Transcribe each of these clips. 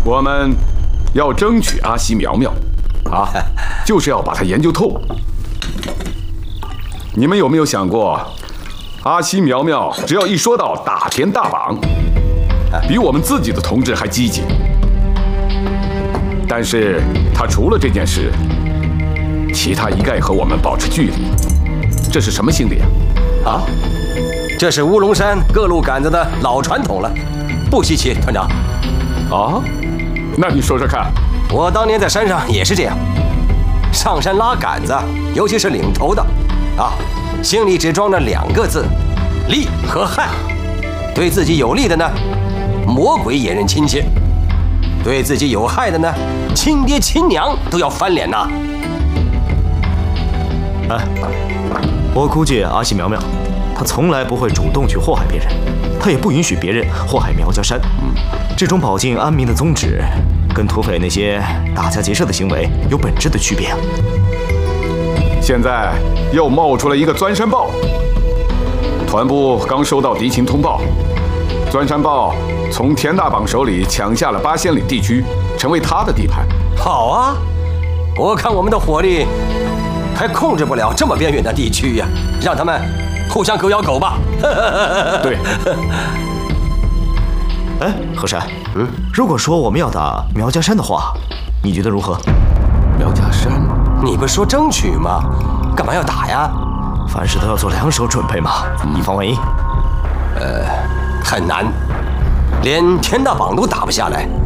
我们要争取阿西苗苗，啊，就是要把它研究透。你们有没有想过，阿西苗苗只要一说到打田大绑，比我们自己的同志还积极。但是他除了这件事，其他一概和我们保持距离。这是什么心理啊？ 啊，这是乌龙山各路杆子的老传统了，不稀奇，团长。 啊？那你说说看。 我当年在山上也是这样，上山拉杆子，尤其是领头的，啊，心里只装着2个字：利和害。对自己有利的呢，魔鬼也认亲戚；对自己有害的呢，亲爹亲娘都要翻脸呐。 哎，我估计阿西苗苗，他从来不会主动去祸害别人，他也不允许别人祸害苗家山。这种保境安民的宗旨，跟土匪那些打家劫舍的行为有本质的区别啊。 现在又冒出了一个钻山豹，团部刚收到敌情通报，钻山豹从田大绑手里抢下了8仙里地区，成为他的地盘。 好啊，我看我们的火力还控制不了这么边远的地区呀，让他们互相狗咬狗吧。 对。 哎，和山，如果说我们要打苗家山的话，你觉得如何？ 苗家山？ 你不是说争取吗？干嘛要打呀？ 凡事都要做2手准备嘛，以防万一。 很难，连田大绑都打不下来。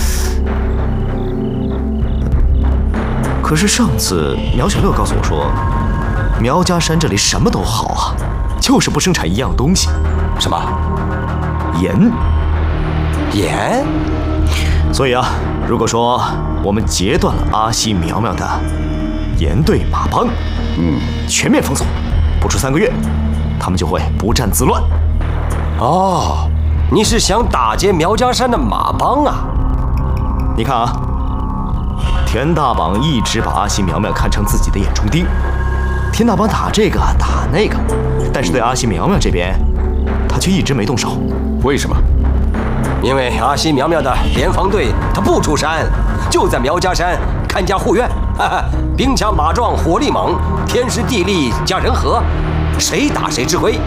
可是上次苗小乐告诉我说，苗家山这里什么都好啊，就是不生产一样东西。 什么？ 盐。 盐？ 所以啊，如果说我们截断了阿西苗苗的盐队马帮，全面封锁，不出3个月，他们就会不战自乱。 哦，你是想打劫苗家山的马帮啊？ 你看啊，田大绑一直把阿西苗苗看成自己的眼中钉，田大绑打这个打那个，但是对阿西苗苗这边，他却一直没动手。 为什么？ 因为阿西苗苗的联防队他不出山，就在苗家山看家护院，兵强马壮，火力猛，天时地利加人和，谁打谁吃亏。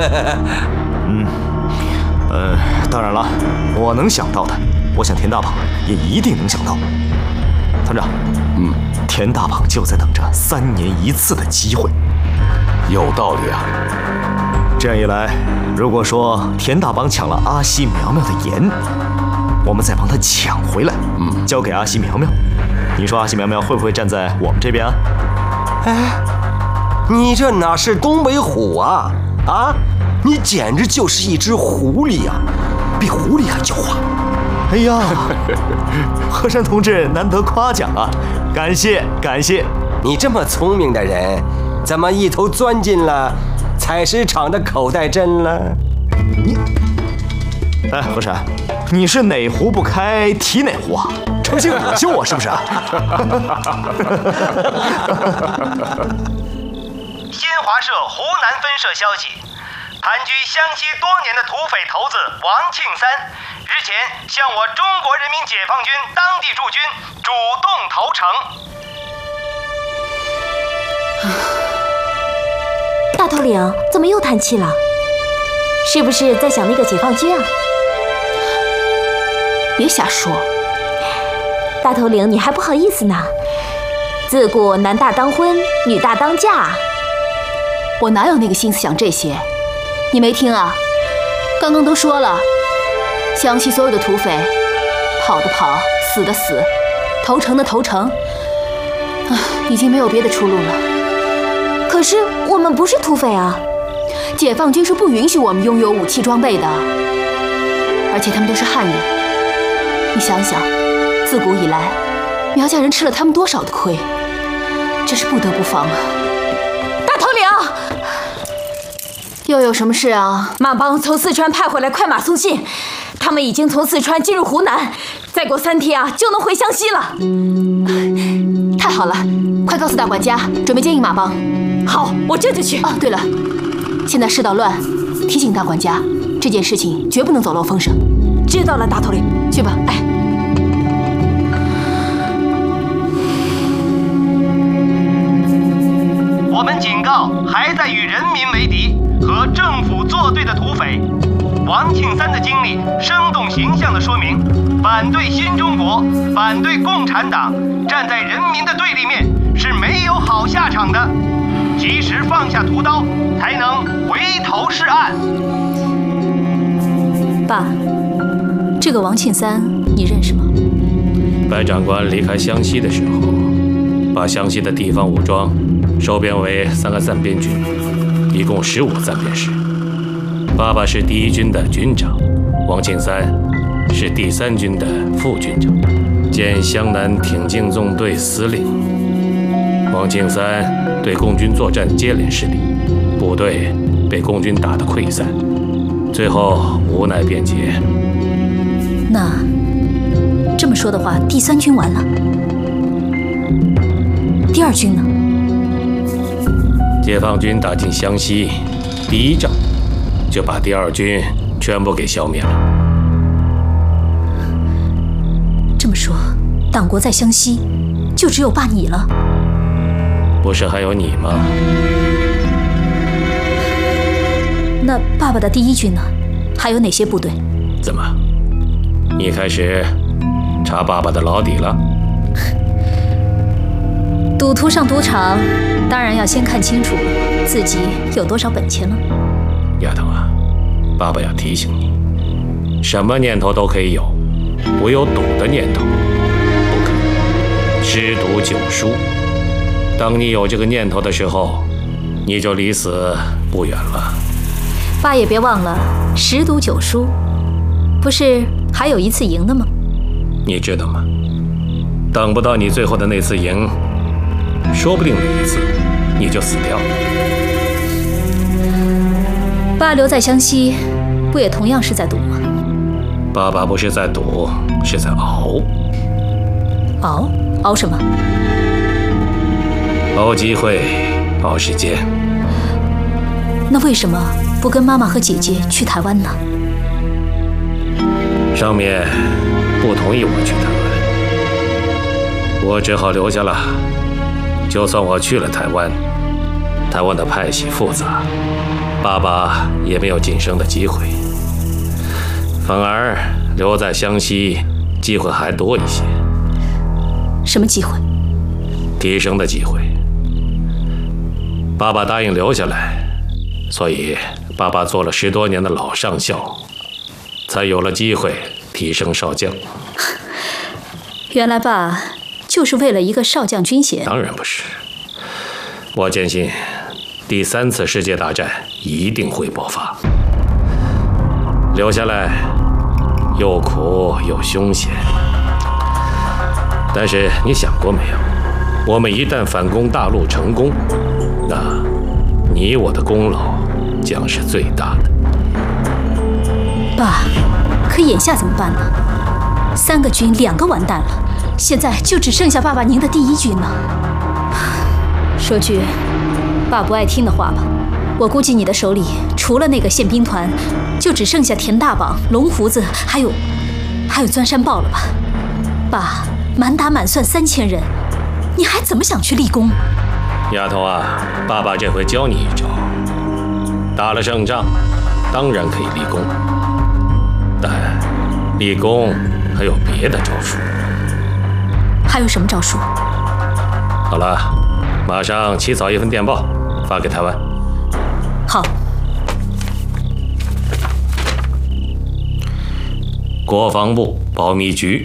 当然了，我能想到的，我想田大绑也一定能想到。团长，田大绑就在等着3年1次的机会。 有道理啊。 这样一来，如果说田大绑抢了阿西苗苗的盐，我们再帮他抢回来，交给阿西苗苗，你说阿西苗苗会不会站在我们这边啊？ 哎，你这哪是东北虎啊？啊，你简直就是一只狐狸啊，比狐狸还狡猾。 哎呀，和山同志难得夸奖啊，感谢感谢。 你这么聪明的人，怎么一头钻进了采石场的口袋针了？ 哎，和山，你是哪壶不开提哪壶啊？诚心恶心我是不是？ 新华社湖南分社消息，盘踞湘西多年的土匪头子王庆三，日前向我中国人民解放军当地驻军主动投诚。 大头领怎么又叹气了？是不是在想那个解放军啊？ 别瞎说。 大头领，你还不好意思呢。自古男大当婚，女大当嫁。 我哪有那个心思想这些？你没听啊？刚刚都说了，湘西所有的土匪，跑的跑，死的死，投诚的投诚，已经没有别的出路了。 可是我们不是土匪啊！ 解放军是不允许我们拥有武器装备的，而且他们都是汉人。你想想，自古以来，苗家人吃了他们多少的亏，真是不得不防啊！ 大头领， 又有什么事啊？ 马帮从四川派回来快马送信，他们已经从四川进入湖南，再过3天啊就能回湘西了。 太好了，快告诉大管家，准备接应马帮。 好，我这就去。 哦，对了，现在世道乱，提醒大管家，这件事情绝不能走漏风声。 知道了，大头领。 去吧。哎。 我们警告还在与人民为敌和政府作对的土匪。王庆三的经历生动形象地说明，反对新中国、反对共产党，站在人民的对立面是没有好下场的。及时放下屠刀，才能回头是岸。 爸，这个王庆三你认识吗？ 白长官离开湘西的时候，把湘西的地方武装收编为3个暂编军，一共15暂编师。爸爸是第1军的军长，王庆三是第3军的副军长，兼湘南挺进纵队司令。王庆三对共军作战接连失利，部队被共军打得溃散，最后无奈变节。 那这么说的话，第3军完了，第2军呢？ 解放军打进湘西，第1仗就把第2军全部给消灭了。 这么说，党国在湘西，就只有爸你了？ 不是还有你吗？ 那爸爸的第1军呢？还有哪些部队？ 怎么，你开始查爸爸的老底了？ 赌徒上赌场，当然要先看清楚自己有多少本钱了。 丫头啊，爸爸要提醒你，什么念头都可以有，唯有赌的念头不可。10赌9输，当你有这个念头的时候，你就离死不远了。 爸也别忘了，10赌9输，不是还有1次赢的吗？ 你知道吗？等不到你最后的那次赢，说不定哪一次你就死掉了。 爸留在湘西，不也同样是在赌吗？ 爸爸不是在赌，是在熬。 熬什么？ 熬机会，熬时间。 那为什么不跟妈妈和姐姐去台湾呢？ 上面不同意我去台湾，我只好留下了。就算我去了台湾，台湾的派系复杂，爸爸也没有晋升的机会，反而留在湘西机会还多一些。 什么机会？ 提升的机会。爸爸答应留下来，所以爸爸做了10多年的老上校，才有了机会提升少将。 原来爸就是为了一个少将军衔？ 当然不是，我坚信第3次世界大战一定会爆发。留下来又苦又凶险，但是你想过没有，我们一旦反攻大陆成功，那你我的功劳将是最大的。 爸，可眼下怎么办呢？3个军2个完蛋了，现在就只剩下爸爸您的第1军了。说句爸不爱听的话吧，我估计你的手里除了那个宪兵团，就只剩下田大绑、龙胡子，还有钻山豹了吧？爸，满打满算3000人，你还怎么想去立功？ 丫头啊，爸爸这回教你一招，打了胜仗，当然可以立功，但立功还有别的招数。 还有什么招数？ 好了，马上起草一份电报，发给台湾。 好。 国防部保密局，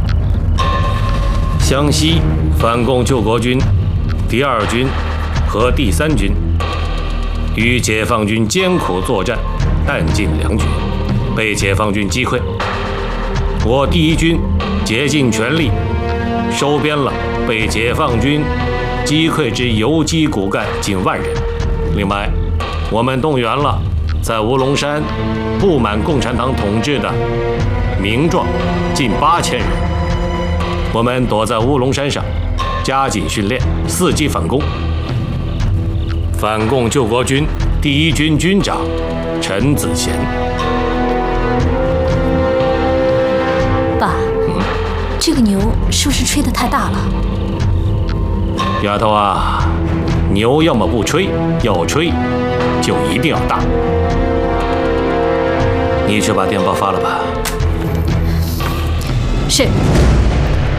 湘西反共救国军第2军和第3军与解放军艰苦作战，弹尽粮绝，被解放军击溃。我第1军竭尽全力收编了被解放军击溃之游击骨干近10000人。另外，我们动员了在乌龙山不满共产党统治的民壮近8000人。我们躲在乌龙山上，加紧训练，伺机反攻。反共救国军第1军军长陈子贤。 爸，这个牛是不是吹得太大了？ 丫头啊， 牛要么不吹，要吹就一定要大。你去把电报发了吧。 是。